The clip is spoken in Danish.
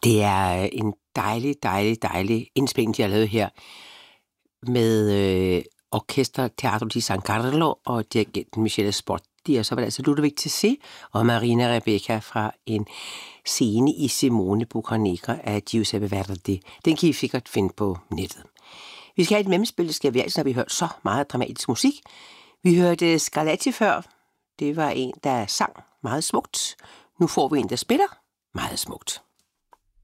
Det er en dejlig indspilning, de har lavet her med Orkester Teatro di San Carlo og dirigenten Michele Spotti, og så var det altså Ludovic Tessé og Marina Rebecca fra en scene i Simone Boccanegra af Giuseppe Verdi. Den kan I sikkert finde på nettet. Vi skal have et mellemspil, det skal vi altid, når vi hørt så meget dramatisk musik. Vi hørte Scarlatti før. Det var en, der sang meget smukt. Nu får vi en, der spiller meget smukt.